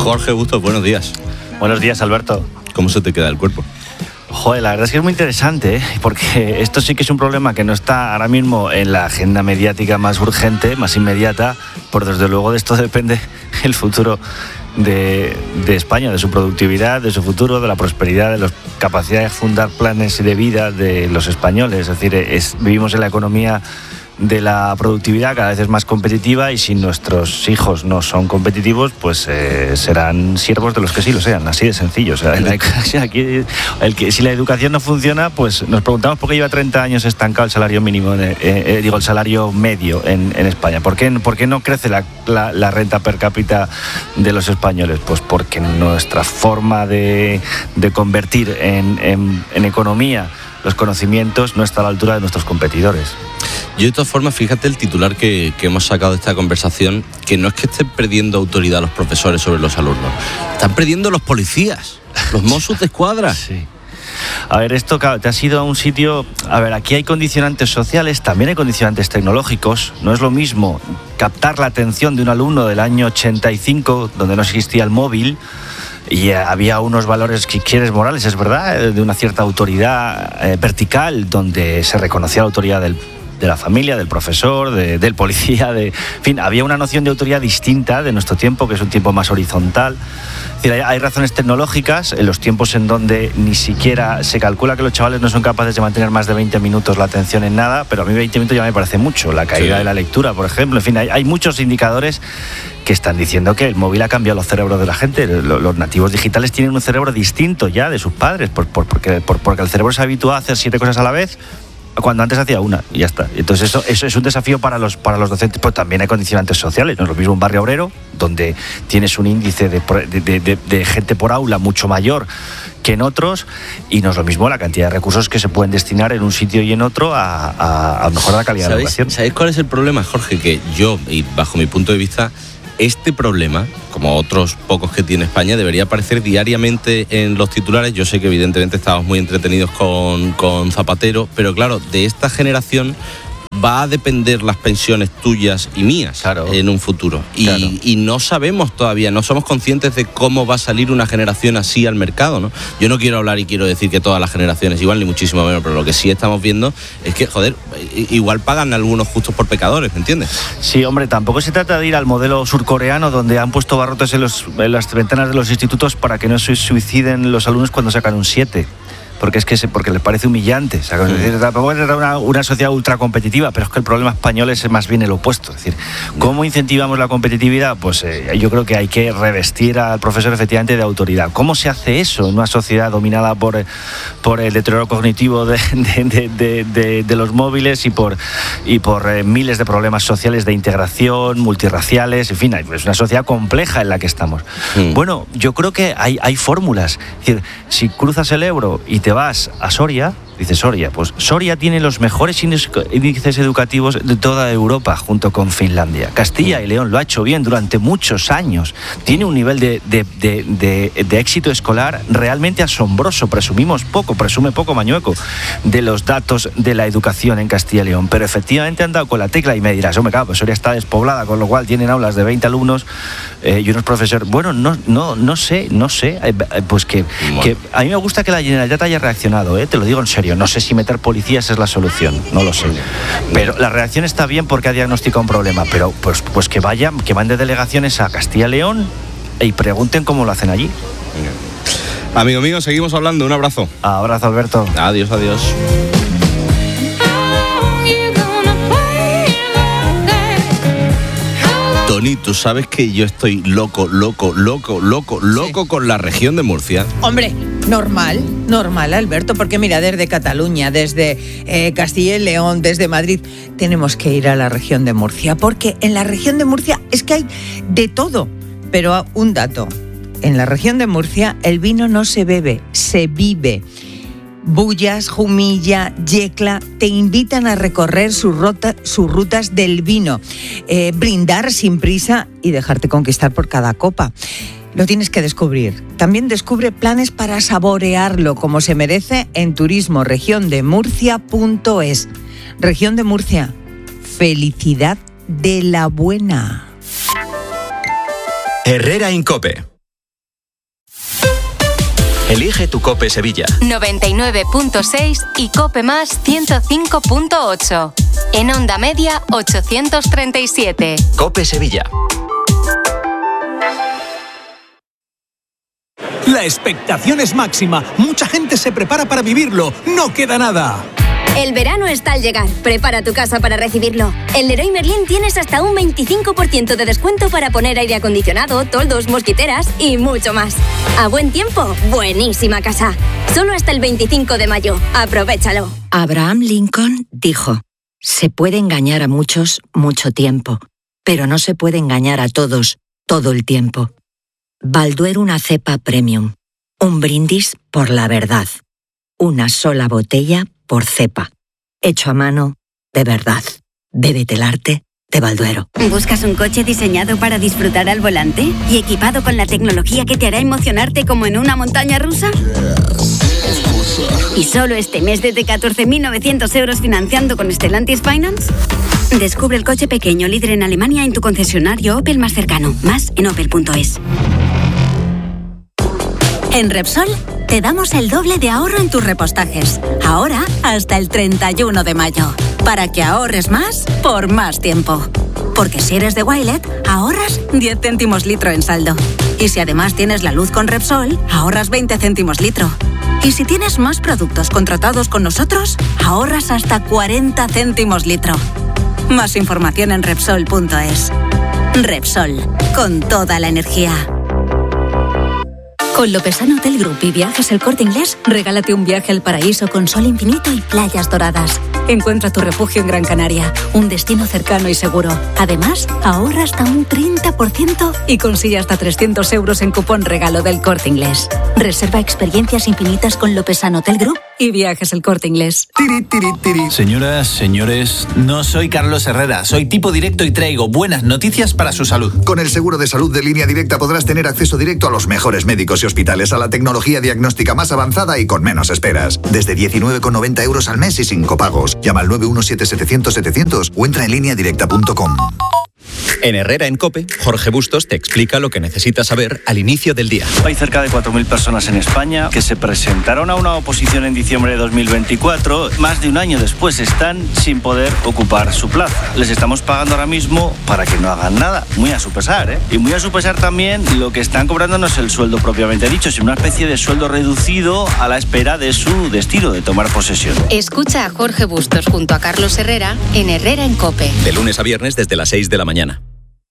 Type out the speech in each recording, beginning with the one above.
Jorge Bustos, buenos días. Buenos días, Alberto. ¿Cómo se te queda el cuerpo? Joder, la verdad es que es muy interesante, porque esto sí que es un problema que no está ahora mismo en la agenda mediática más urgente, más inmediata, por desde luego de esto depende el futuro de España, de su productividad, de su futuro, de la prosperidad, de la capacidad de fundar planes de vida de los españoles. Es decir, vivimos en la economía de la productividad, cada vez es más competitiva, y si nuestros hijos no son competitivos, pues serán siervos de los que sí lo sean, así de sencillo. O sea, si la educación no funciona, pues nos preguntamos por qué lleva 30 años estancado el salario mínimo, el salario medio en España. ¿Por qué no crece la renta per cápita de los españoles? Pues porque nuestra forma de convertir en economía los conocimientos no está a la altura de nuestros competidores. Yo, de todas formas, fíjate el titular que hemos sacado de esta conversación, que no es que estén perdiendo autoridad los profesores sobre los alumnos, están perdiendo los policías, los Mossos de Escuadra. Sí. A ver, esto te has ido a un sitio... A ver, aquí hay condicionantes sociales, también hay condicionantes tecnológicos. No es lo mismo captar la atención de un alumno del año 85, donde no existía el móvil, y había unos valores, si quieres, morales, es verdad, de una cierta autoridad vertical, donde se reconocía la autoridad de la familia, del profesor, del policía, en fin, había una noción de autoridad distinta de nuestro tiempo, que es un tiempo más horizontal. Es decir, hay razones tecnológicas en los tiempos en donde ni siquiera se calcula que los chavales no son capaces de mantener más de 20 minutos la atención en nada, pero a mí 20 minutos ya me parece mucho. La caída de la lectura, por ejemplo. En fin, hay muchos indicadores que están diciendo que el móvil ha cambiado los cerebros de la gente. Los nativos digitales tienen un cerebro distinto ya de sus padres, porque el cerebro se habitúa a hacer 7 cosas a la vez, cuando antes hacía una, y ya está. Entonces eso es un desafío para los docentes, pero también hay condicionantes sociales. No es lo mismo un barrio obrero, donde tienes un índice de gente por aula mucho mayor que en otros, y no es lo mismo la cantidad de recursos que se pueden destinar en un sitio y en otro a mejorar la calidad de la educación. ¿Sabéis cuál es el problema, Jorge? Que yo, y bajo mi punto de vista, este problema, como otros pocos que tiene España, debería aparecer diariamente en los titulares. Yo sé que evidentemente estamos muy entretenidos con Zapatero, pero claro, de esta generación va a depender las pensiones tuyas y mías, claro, en un futuro. Y no sabemos todavía, no somos conscientes de cómo va a salir una generación así al mercado, ¿no? Yo no quiero hablar y quiero decir que todas las generaciones igual, ni muchísimo menos, pero lo que sí estamos viendo es que, joder, igual pagan algunos justos por pecadores, ¿me entiendes? Sí, hombre, tampoco se trata de ir al modelo surcoreano, donde han puesto barrotes en las ventanas de los institutos para que no se suiciden los alumnos cuando sacan un 7. Porque porque les parece humillante. O sea, tampoco es una sociedad ultra competitiva, pero es que el problema español es más bien el opuesto. Es decir, ¿cómo incentivamos la competitividad? Pues yo creo que hay que revestir al profesor efectivamente de autoridad. ¿Cómo se hace eso en una sociedad dominada por el deterioro cognitivo de los móviles y por miles de problemas sociales de integración, multirraciales? En fin, es una sociedad compleja en la que estamos. Bueno, yo creo que hay fórmulas. Es decir, si cruzas el Ebro y te vas a Soria, dices Soria, pues Soria tiene los mejores índices educativos de toda Europa, junto con Finlandia. Castilla y León lo ha hecho bien durante muchos años. Tiene un nivel de éxito escolar realmente asombroso. Presume poco Mañueco de los datos de la educación en Castilla y León. Pero efectivamente han dado con la tecla y me dirás, hombre, claro, pues Soria está despoblada, con lo cual tienen aulas de 20 alumnos y unos profesores. Bueno, no sé. Pues que a mí me gusta que la Generalitat haya reaccionado, te lo digo en serio. No sé si meter policías es la solución, no lo sé. Pero la reacción está bien porque ha diagnosticado un problema. Pero pues que van de delegaciones a Castilla y León y pregunten cómo lo hacen allí. Amigo mío, seguimos hablando. Un abrazo. Abrazo, Alberto. Adiós. Tony, ¿tú sabes que yo estoy loco con la región de Murcia? Hombre, normal, Alberto, porque mira, desde Cataluña, desde Castilla y León, desde Madrid, tenemos que ir a la región de Murcia, porque en la región de Murcia es que hay de todo. Pero un dato, en la región de Murcia el vino no se bebe, se vive. Bullas, Jumilla, Yecla te invitan a recorrer sus rutas del vino, brindar sin prisa y dejarte conquistar por cada copa. Lo tienes que descubrir. También descubre planes para saborearlo como se merece en turismoregiondemurcia.es. Región de Murcia, felicidad de la buena. Herrera en COPE. Elige tu COPE Sevilla. 99.6 y COPE más 105.8. En onda media 837. COPE Sevilla. La expectación es máxima. Mucha gente se prepara para vivirlo. No queda nada. El verano está al llegar. Prepara tu casa para recibirlo. En Leroy Merlin tienes hasta un 25% de descuento para poner aire acondicionado, toldos, mosquiteras y mucho más. A buen tiempo, buenísima casa. Solo hasta el 25 de mayo. Aprovéchalo. Abraham Lincoln dijo: se puede engañar a muchos mucho tiempo, pero no se puede engañar a todos todo el tiempo. Balduero, una cepa premium. Un brindis por la verdad. Una sola botella por cepa. Hecho a mano, de verdad. Bébete el arte de Balduero. ¿Buscas un coche diseñado para disfrutar al volante y equipado con la tecnología que te hará emocionarte como en una montaña rusa? ¿Y solo este mes desde 14.900 euros financiando con Stellantis Finance? Descubre el coche pequeño líder en Alemania en tu concesionario Opel más cercano. Más en opel.es. En Repsol te damos el doble de ahorro en tus repostajes. Ahora hasta el 31 de mayo. Para que ahorres más por más tiempo. Porque si eres de Wilet, ahorras 10 céntimos litro en saldo. Y si además tienes la luz con Repsol, ahorras 20 céntimos litro. Y si tienes más productos contratados con nosotros, ahorras hasta 40 céntimos litro. Más información en Repsol.es. Repsol, con toda la energía. Con Lopesano Hotel Group y Viajes El Corte Inglés, regálate un viaje al paraíso con sol infinito y playas doradas. Encuentra tu refugio en Gran Canaria, un destino cercano y seguro. Además, ahorra hasta un 30% y consigue hasta 300 euros en cupón regalo del Corte Inglés. Reserva experiencias infinitas con Lopesano Hotel Group y Viajes El Corte Inglés. Tiri, tiri, tiri. Señoras, señores, no soy Carlos Herrera, soy tipo directo y traigo buenas noticias para su salud. Con el seguro de salud de Línea Directa podrás tener acceso directo a los mejores médicos y hospitales, a la tecnología diagnóstica más avanzada y con menos esperas. Desde 19,90 euros al mes y sin copagos. Llama al 917-700-700 o entra en lineadirecta.com. En Herrera en COPE, Jorge Bustos te explica lo que necesitas saber al inicio del día. Hay cerca de 4.000 personas en España que se presentaron a una oposición en diciembre de 2024. Más de un año después están sin poder ocupar su plaza. Les estamos pagando ahora mismo para que no hagan nada. Muy a su pesar, ¿eh? Y muy a su pesar también lo que están cobrando no es el sueldo propiamente dicho, sino una especie de sueldo reducido a la espera de su destino, de tomar posesión. Escucha a Jorge Bustos junto a Carlos Herrera en Herrera en COPE. De lunes a viernes desde las 6 de la mañana.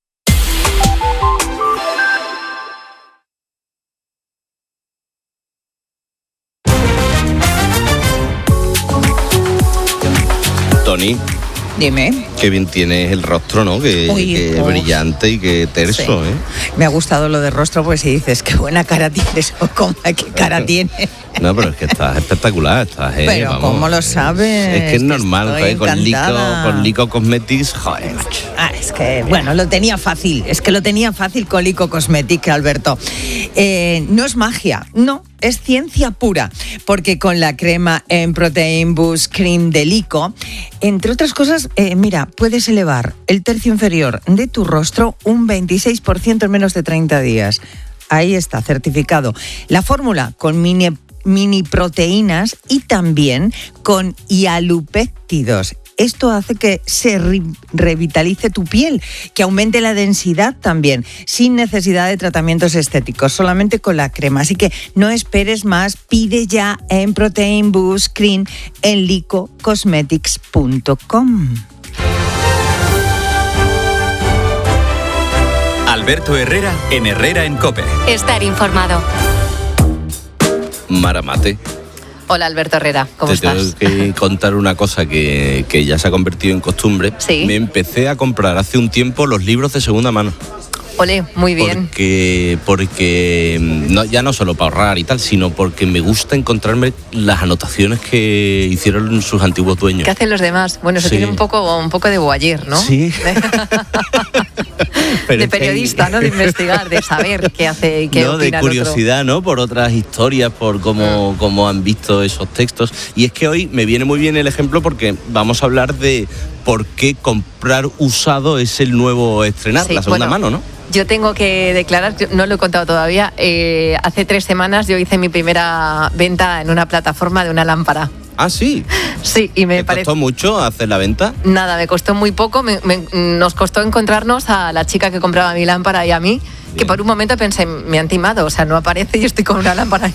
Tony, Dime. qué bien tienes el rostro, ¿no? Que brillante y que terso, Sí. ¿eh? Me ha gustado lo de rostro, pues si dices qué buena cara tienes o cómo, qué cara tiene. No, pero es que estás espectacular, estás, Pero vamos. ¿cómo lo sabes? Es que es normal, estoy con encantada. Lico Cosmetics, joder, macho. Es que, bueno, lo tenía fácil. Es que lo tenía fácil con Lico Cosmetic, Alberto. No es magia, no. Es ciencia pura, porque con la crema en Protein Boost Cream de Lico, entre otras cosas, mira, puedes elevar el tercio inferior de tu rostro un 26% en menos de 30 días. Ahí está, certificado. La fórmula con mini proteínas y también con hialupéptidos. Esto hace que se revitalice tu piel, que aumente la densidad también, sin necesidad de tratamientos estéticos, solamente con la crema. Así que no esperes más, pide ya en Protein Boost Cream en licocosmetics.com. Alberto Herrera en Herrera en COPE. Estar informado. Maramate. Hola Alberto Herrera, ¿cómo Te estás? tengo que contar una cosa que ya se ha convertido en costumbre. Sí. Me empecé a comprar hace un tiempo los libros de segunda mano. Ole, muy bien. Porque no, ya no solo para ahorrar y tal, sino porque me gusta encontrarme las anotaciones que hicieron sus antiguos dueños. ¿Qué hacen los demás? Bueno, eso Sí. tiene un poco de voyeur, ¿no? Sí. Pero De es que periodista, ¿no? De investigar, de saber qué hace, qué no, de opina el otro. curiosidad, ¿no? Por otras historias, por cómo han visto esos textos. Y es que hoy me viene muy bien el ejemplo porque vamos a hablar de por qué comprar usado es el nuevo estrenar, Sí, la segunda bueno, mano, ¿no? Yo tengo que declarar, no lo he contado todavía, hace 3 semanas yo hice mi primera venta en una plataforma de una lámpara. Ah, sí. Sí, y ¿Te costó mucho hacer la venta? Nada, me costó muy poco. Nos costó encontrarnos a la chica que compraba mi lámpara y a mí, que por un momento pensé, me han timado, o sea, no aparece y estoy con una lámpara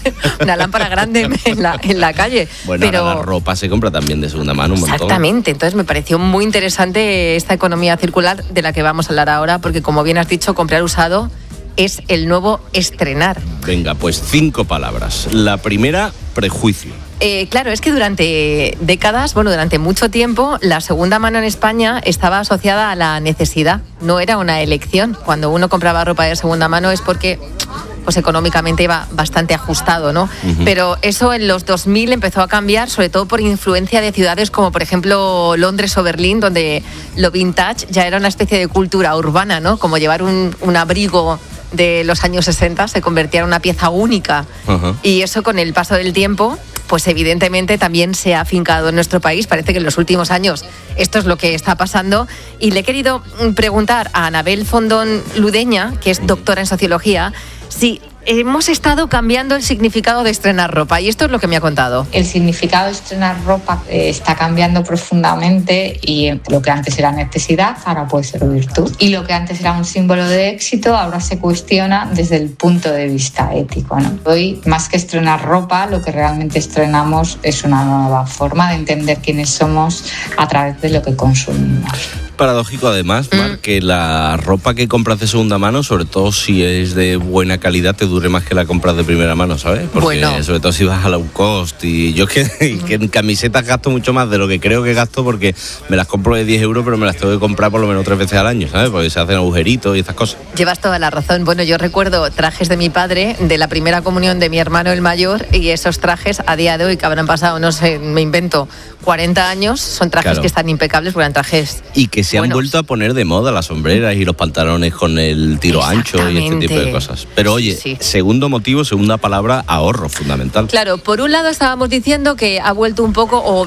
grande en la calle. Bueno, pero ahora la ropa se compra también de segunda mano un montón. Exactamente, entonces me pareció muy interesante esta economía circular de la que vamos a hablar ahora, porque como bien has dicho, comprar usado es el nuevo estrenar. Venga, pues 5 palabras. La primera, prejuicio. Claro, es que durante décadas, durante mucho tiempo, la segunda mano en España estaba asociada a la necesidad, no era una elección. Cuando uno compraba ropa de segunda mano es porque pues económicamente iba bastante ajustado, ¿no? Uh-huh. Pero eso en los 2000 empezó a cambiar, sobre todo por influencia de ciudades como, por ejemplo, Londres o Berlín, donde lo vintage ya era una especie de cultura urbana, ¿no? Como llevar un abrigo de los años 60 se convertía en una pieza única. Uh-huh. Y eso con el paso del tiempo, pues evidentemente también se ha afincado en nuestro país. Parece que en los últimos años esto es lo que está pasando. Y le he querido preguntar a Anabel Fondón Ludeña, que es doctora en sociología, si hemos estado cambiando el significado de estrenar ropa, y esto es lo que me ha contado. El significado de estrenar ropa está cambiando profundamente, y lo que antes era necesidad ahora puede ser virtud, y lo que antes era un símbolo de éxito ahora se cuestiona desde el punto de vista ético, ¿no? Hoy, más que estrenar ropa, lo que realmente estrenamos es una nueva forma de entender quiénes somos a través de lo que consumimos. Paradójico además, Mar, que la ropa que compras de segunda mano, sobre todo si es de buena calidad, te dure más que la compras de primera mano, ¿sabes? Porque sobre todo si vas a low cost, y yo que en camisetas gasto mucho más de lo que creo que gasto, porque me las compro de 10 euros, pero me las tengo que comprar por lo menos 3 veces al año, ¿sabes? Porque se hacen agujeritos y estas cosas. Llevas toda la razón. Bueno, yo recuerdo trajes de mi padre, de la primera comunión de mi hermano el mayor, y esos trajes a día de hoy, que habrán pasado, no sé, me invento, 40 años, son trajes que están impecables, porque eran trajes y que se han vuelto a poner de moda las sombreras y los pantalones con el tiro ancho y este tipo de cosas. Pero oye, segundo motivo, segunda palabra, ahorro, fundamental. Claro, por un lado estábamos diciendo que ha vuelto un poco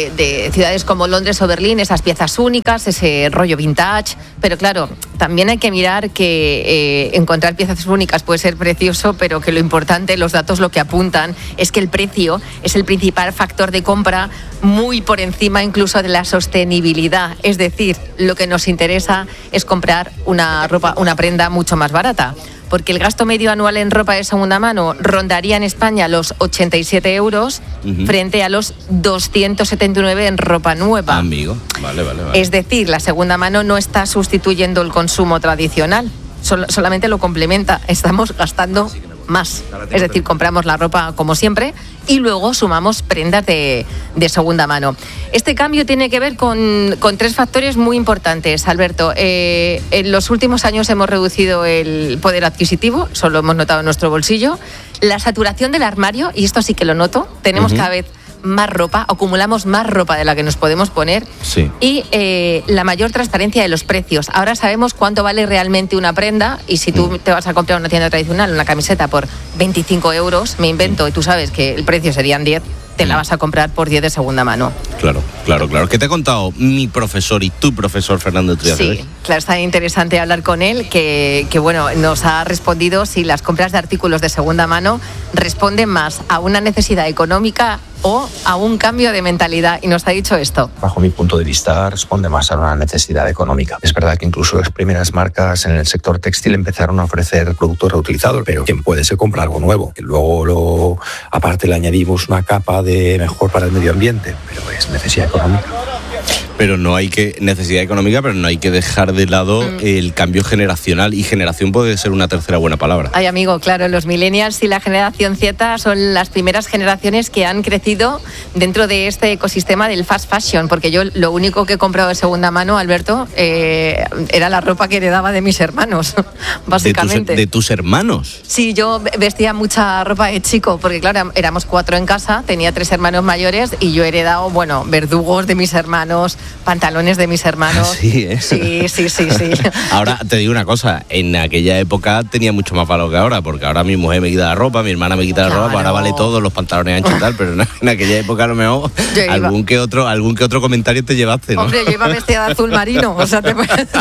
de ciudades como Londres o Berlín, esas piezas únicas, ese rollo vintage, pero claro, también hay que mirar que encontrar piezas únicas puede ser precioso, pero que lo importante, los datos lo que apuntan es que el precio es el principal factor de compra, muy por encima incluso de la sostenibilidad. Es decir, lo que nos interesa es comprar una prenda mucho más barata, porque el gasto medio anual en ropa de segunda mano rondaría en España los 87 euros frente a los 279 en ropa nueva. Amigo, vale. Es decir, la segunda mano no está sustituyendo el consumo tradicional, solamente lo complementa. Estamos gastando más. Es decir, compramos la ropa como siempre y luego sumamos prendas de segunda mano. Este cambio tiene que ver con 3 factores muy importantes, Alberto. En los últimos años hemos reducido el poder adquisitivo, eso lo hemos notado en nuestro bolsillo. La saturación del armario, y esto sí que lo noto, tenemos cada vez más ropa, acumulamos más ropa de la que nos podemos poner, y la mayor transparencia de los precios. Ahora sabemos cuánto vale realmente una prenda, y si tú te vas a comprar una tienda tradicional una camiseta por 25 euros, me invento, y tú sabes que el precio serían 10, te la vas a comprar por 10 de segunda mano. Claro. ¿Qué te ha contado mi profesor y tu profesor Fernando Trías? Sí, claro, está interesante hablar con él, que bueno, nos ha respondido si las compras de artículos de segunda mano responden más a una necesidad económica o a un cambio de mentalidad, y nos ha dicho esto. Bajo mi punto de vista, responde más a una necesidad económica. Es verdad que incluso las primeras marcas en el sector textil empezaron a ofrecer productos reutilizados, pero quien puede se compra algo nuevo. Y luego aparte le añadimos una capa de mejor para el medio ambiente, pero es necesidad económica. Pero no hay que dejar de lado el cambio generacional, y generación puede ser una tercera buena palabra. Ay, amigo, claro, los millennials y la generación Z son las primeras generaciones que han crecido dentro de este ecosistema del fast fashion, porque yo lo único que he comprado de segunda mano, Alberto, era la ropa que heredaba de mis hermanos, básicamente. ¿De tus hermanos? Sí, yo vestía mucha ropa de chico, porque claro, éramos 4 en casa, tenía 3 hermanos mayores y yo he heredado, verdugos de mis hermanos, pantalones de mis hermanos. Sí, ¿eh? Sí. Ahora te digo una cosa, en aquella época tenía mucho más valor que ahora, porque ahora mi mujer me quita la ropa, mi hermana me quita la ropa, pues ahora vale todo, los pantalones anchos y tal, pero en aquella época a lo mejor algún que otro comentario te llevaste, ¿no? Hombre, yo iba vestida de azul marino, o sea,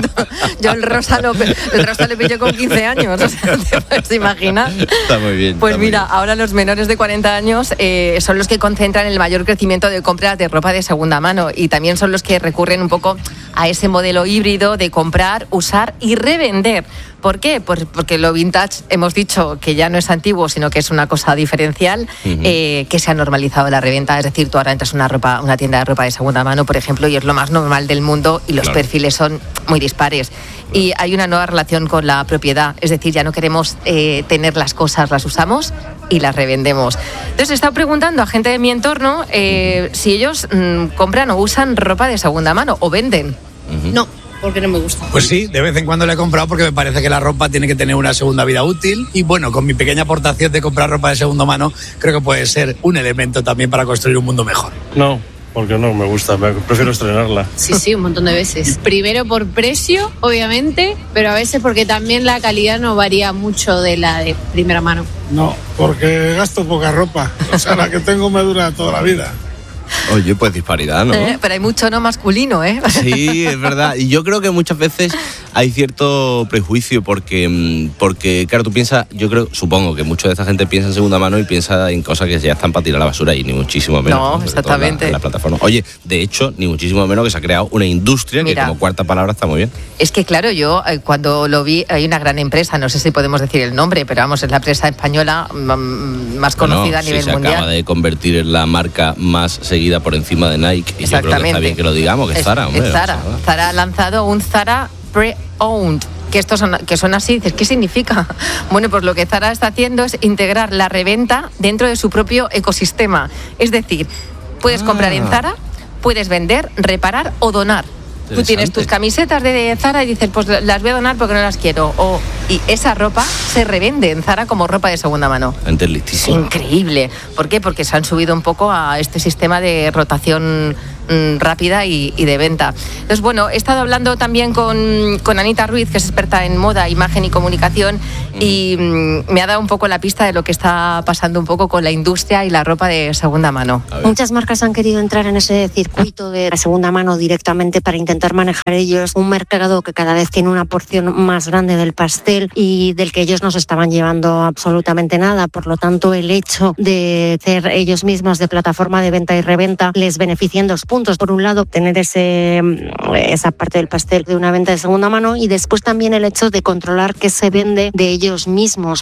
yo el rosa lo pillé con 15 años, o sea, te puedes imaginar. Está muy bien. Pues mira, ahora los menores de 40 años son los que concentran el mayor crecimiento de compras de ropa de segunda mano y también son los que recurren un poco a ese modelo híbrido de comprar, usar y revender. ¿Por qué? Pues porque lo vintage hemos dicho que ya no es antiguo, sino que es una cosa diferencial, que se ha normalizado la reventa. Es decir, tú ahora entras a una tienda de ropa de segunda mano, por ejemplo, y es lo más normal del mundo y los perfiles son muy dispares. Y hay una nueva relación con la propiedad, es decir, ya no queremos tener las cosas, las usamos y las revendemos. Entonces he estado preguntando a gente de mi entorno si ellos compran o usan ropa de segunda mano o venden. No, porque no me gusta. Pues sí, de vez en cuando la he comprado porque me parece que la ropa tiene que tener una segunda vida útil y bueno, con mi pequeña aportación de comprar ropa de segunda mano, creo que puede ser un elemento también para construir un mundo mejor. No, porque no me gusta, prefiero estrenarla. Sí, un montón de veces. Primero por precio, obviamente, pero a veces porque también la calidad no varía mucho de la de primera mano. No, porque gasto poca ropa, o sea, la que tengo me dura toda la vida. Oye, pues disparidad, ¿no? Pero hay mucho no masculino, ¿eh? Sí, es verdad. Y yo creo que muchas veces hay cierto prejuicio porque claro, tú piensas, supongo que mucha de esta gente piensa en segunda mano y piensa en cosas que ya están para tirar a la basura y ni muchísimo menos. No, exactamente. En la plataforma. Oye, de hecho, ni muchísimo menos que se ha creado una industria. Mira, que como cuarta palabra está muy bien. Es que claro, yo cuando lo vi, hay una gran empresa, no sé si podemos decir el nombre, pero vamos, es la empresa española más conocida a nivel mundial. Se acaba de convertir en la marca más seguida por encima de Nike y yo creo que está bien que lo digamos, que es Zara, hombre. Zara ha lanzado un Zara Pre-Owned, que son así, dices, ¿qué significa? Bueno, pues lo que Zara está haciendo es integrar la reventa dentro de su propio ecosistema, es decir, puedes comprar en Zara, puedes vender, reparar o donar. Tú tienes tus camisetas de Zara y dices, pues las voy a donar porque no las quiero. Y esa ropa se revende en Zara como ropa de segunda mano. Antes listísimo. Increíble. ¿Por qué? Porque se han subido un poco a este sistema de rotación rápida y de venta. Entonces, bueno, he estado hablando también con Anita Ruiz, que es experta en moda, imagen y comunicación, y me ha dado un poco la pista de lo que está pasando un poco con la industria y la ropa de segunda mano. Muchas marcas han querido entrar en ese circuito de la segunda mano directamente para intentar manejar ellos un mercado que cada vez tiene una porción más grande del pastel y del que ellos no se estaban llevando absolutamente nada. Por lo tanto, el hecho de ser ellos mismos de plataforma de venta y reventa les beneficia en 2 puntos. Por un lado, tener esa parte del pastel de una venta de segunda mano y después también el hecho de controlar qué se vende de ellos mismos.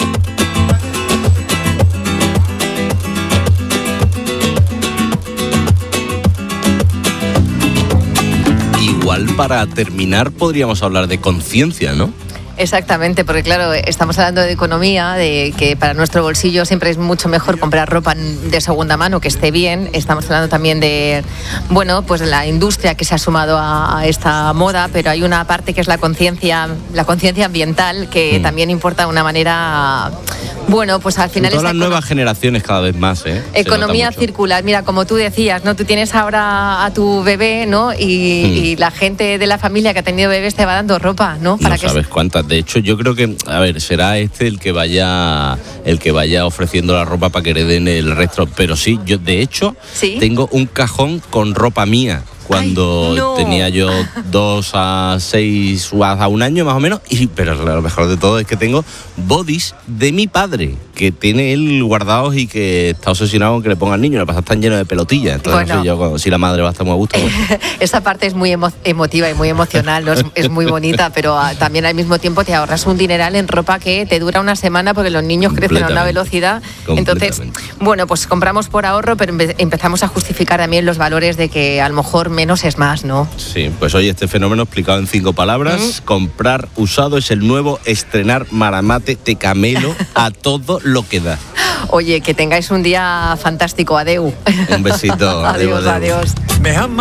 Igual para terminar podríamos hablar de conciencia, ¿no? Exactamente, porque claro, estamos hablando de economía, de que para nuestro bolsillo siempre es mucho mejor comprar ropa de segunda mano, que esté bien. Estamos hablando también de, bueno, pues la industria que se ha sumado a esta moda, pero hay una parte que es la conciencia ambiental, que también importa de una manera, bueno, pues al final... Todas las nuevas generaciones cada vez más, ¿eh? Economía circular. Mira, como tú decías, ¿no? Tú tienes ahora a tu bebé, ¿no? Y la gente de la familia que ha tenido bebés te va dando ropa, ¿no? Para no sabes cuántas. De hecho, yo creo que, a ver, será el que vaya ofreciendo la ropa para que hereden el resto. Pero sí, yo de hecho tengo un cajón con ropa mía. Cuando tenía yo 2 a 6 a 1 año más o menos, pero lo mejor de todo es que tengo bodys de mi padre, que tiene él guardados y que está obsesionado con que le ponga al niño, le pasa tan lleno de pelotillas. Entonces bueno, no sé si la madre va a estar muy a gusto. Pues. Esa parte es muy emotiva y muy emocional, ¿no? Es muy bonita, pero también al mismo tiempo te ahorras un dineral en ropa que te dura una semana porque los niños crecen a una velocidad. Entonces, bueno, pues compramos por ahorro, pero empezamos a justificar también los valores de que a lo mejor menos es más, ¿no? Sí, pues hoy este fenómeno explicado en 5 palabras. Comprar usado es el nuevo estrenar maramate de camelo a todo lo que da. Oye, que tengáis un día fantástico. Adeu. Un besito. Adiós.